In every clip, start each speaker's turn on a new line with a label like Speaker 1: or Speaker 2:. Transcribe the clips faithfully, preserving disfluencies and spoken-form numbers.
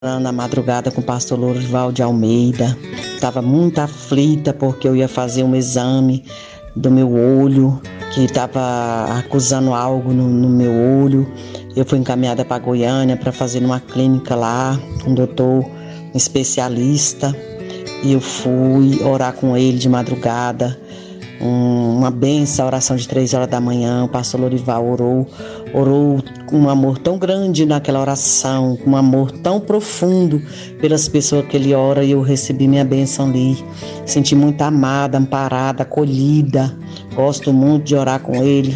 Speaker 1: Na madrugada com o pastor Lourival de Almeida. Estava muito aflita porque eu ia fazer um exame do meu olho, que estava acusando algo no, no meu olho. Eu fui encaminhada para Goiânia para fazer numa clínica lá, um doutor, um especialista. E eu fui orar com ele de madrugada. Um, uma benção, a oração de três horas da manhã. O pastor Lourival orou, orou com um amor tão grande naquela oração, com um amor tão profundo pelas pessoas que ele ora, e eu recebi minha bênção ali. Senti muito amada, amparada, acolhida. Gosto muito de orar com ele.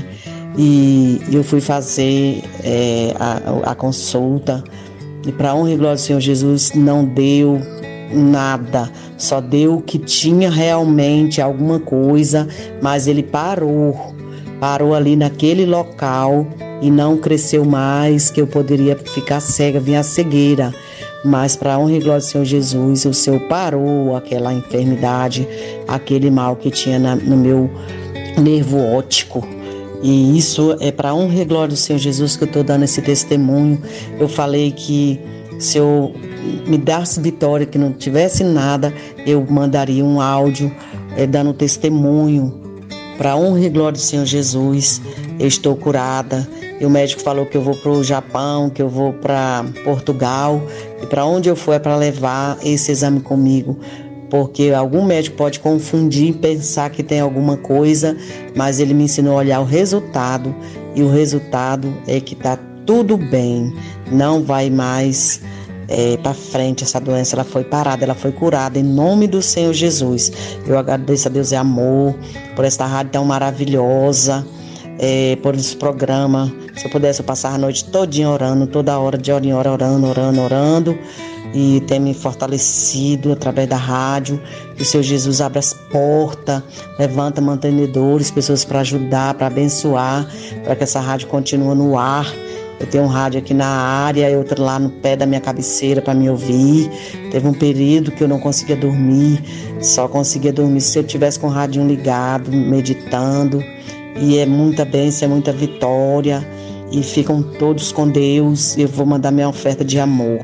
Speaker 1: E eu fui fazer é, a, a consulta. E para a honra e glória do Senhor Jesus, não deu nada, só deu que tinha realmente alguma coisa, mas ele parou, parou ali naquele local e não cresceu mais, que eu poderia ficar cega, vir a cegueira. Mas para a honra e glória do Senhor Jesus, o Senhor parou aquela enfermidade, aquele mal que tinha na, no meu nervo óptico. E isso é para a honra e glória do Senhor Jesus que eu estou dando esse testemunho. Eu falei que se eu me desse vitória, que não tivesse nada, eu mandaria um áudio é, dando testemunho. Para a honra e glória do Senhor Jesus, eu estou curada. E o médico falou que eu vou para o Japão, que eu vou para Portugal. E para onde eu for é para levar esse exame comigo. Porque algum médico pode confundir e pensar que tem alguma coisa, mas ele me ensinou a olhar o resultado. E o resultado é que está tudo bem. Não vai mais É, para frente, essa doença ela foi parada, ela foi curada em nome do Senhor Jesus. Eu agradeço a Deus e amor por esta rádio tão maravilhosa, é, por esse programa. Se eu pudesse, eu passar a noite todinha orando, toda hora, de hora em hora, orando, orando, orando, e tem me fortalecido através da rádio. Que o Senhor Jesus abra as portas, levanta mantenedores, pessoas para ajudar, para abençoar, para que essa rádio continue no ar. Eu tenho um rádio aqui na área e outro lá no pé da minha cabeceira para me ouvir. Teve um período que eu não conseguia dormir, só conseguia dormir se eu tivesse com o rádio ligado, meditando. E é muita bênção, é muita vitória. E ficam todos com Deus. Eu vou mandar minha oferta de amor.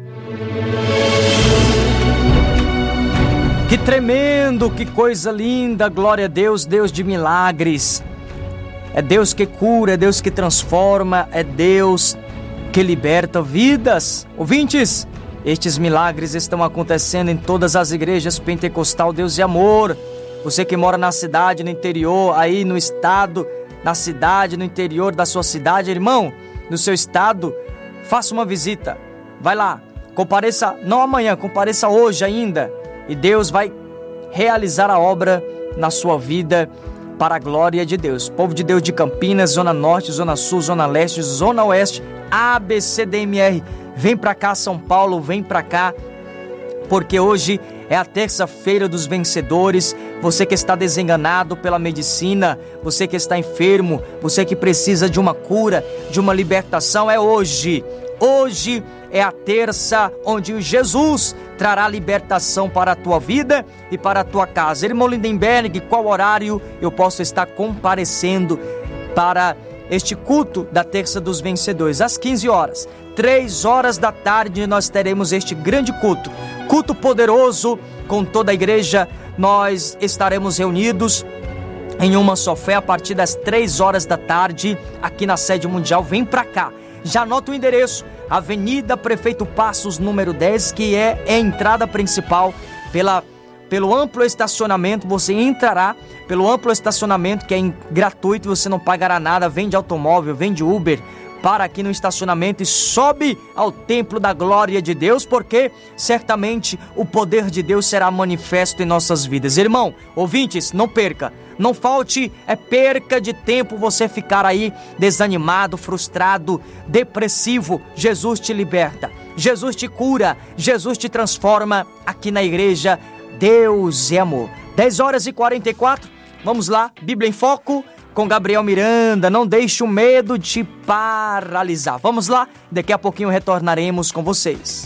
Speaker 2: Que tremendo, que coisa linda, glória a Deus, Deus de milagres. É Deus que cura, é Deus que transforma, é Deus que liberta vidas. Ouvintes, estes milagres estão acontecendo em todas as igrejas pentecostal Deus e Amor. Você que mora na cidade, no interior, aí no estado, na cidade, no interior da sua cidade, irmão, no seu estado, faça uma visita. Vai lá, compareça, não amanhã, compareça hoje ainda. E Deus vai realizar a obra na sua vida, para a glória de Deus. Povo de Deus de Campinas, Zona Norte, Zona Sul, Zona Leste, Zona Oeste, A B C D M R, vem pra cá São Paulo, vem pra cá, porque hoje é a terça-feira dos vencedores. Você que está desenganado pela medicina, você que está enfermo, você que precisa de uma cura, de uma libertação, é hoje. Hoje é a terça onde Jesus trará libertação para a tua vida e para a tua casa. Irmão Lindenberg, qual horário eu posso estar comparecendo para este culto da Terça dos Vencedores? Às quinze horas, três horas da tarde, nós teremos este grande culto. Culto poderoso com toda a igreja. Nós estaremos reunidos em uma só fé a partir das três horas da tarde, aqui na sede mundial. Vem pra cá. Já anota o endereço, Avenida Prefeito Passos, número dez, que é a entrada principal pela, pelo amplo estacionamento. Você entrará pelo amplo estacionamento, que é gratuito, você não pagará nada. Vende automóvel, vende Uber, para aqui no estacionamento e sobe ao templo da glória de Deus, porque certamente o poder de Deus será manifesto em nossas vidas. Irmão, ouvintes, não perca, não falte é perca de tempo você ficar aí desanimado, frustrado, depressivo. Jesus te liberta, Jesus te cura, Jesus te transforma aqui na igreja Deus é Amor. dez horas e quarenta e quatro, vamos lá, Bíblia em Foco com Gabriel Miranda. Não deixe o medo te paralisar. Vamos lá, daqui a pouquinho retornaremos com vocês.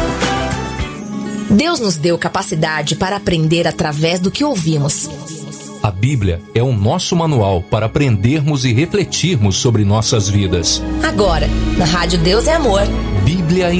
Speaker 3: Deus nos deu capacidade para aprender através do que ouvimos. A Bíblia é o nosso manual para aprendermos e refletirmos sobre nossas vidas.
Speaker 4: Agora, na Rádio Deus é Amor.
Speaker 3: Bíblia